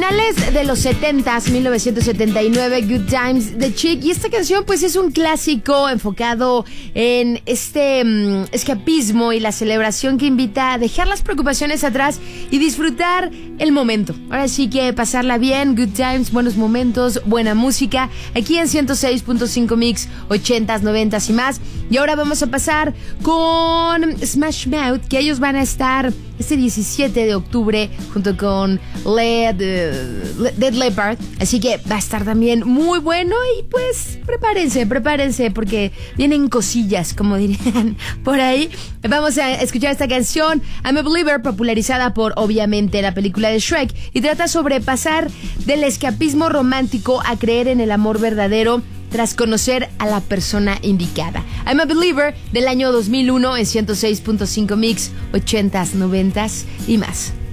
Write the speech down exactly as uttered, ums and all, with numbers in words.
finales de los setentas, mil novecientos setenta y nueve, Good Times de Chic. Y esta canción pues es un clásico enfocado en este um, escapismo y la celebración que invita a dejar las preocupaciones atrás y disfrutar el momento. Ahora sí que pasarla bien, Good Times, buenos momentos, buena música, aquí en ciento seis punto cinco Mix, ochentas, noventas y más. Y ahora vamos a pasar con Smash Mouth, que ellos van a estar este diecisiete de octubre junto con Led, uh, Dead Leppard. Así que va a estar también muy bueno y pues prepárense, prepárense porque vienen cosillas, como dirían por ahí. Vamos a escuchar esta canción, I'm a Believer, popularizada por obviamente la película de Shrek, y trata sobre pasar del escapismo romántico a creer en el amor verdadero tras conocer a la persona indicada. I'm a Believer del año dos mil uno en ciento seis punto cinco Mix, ochentas, noventas y más.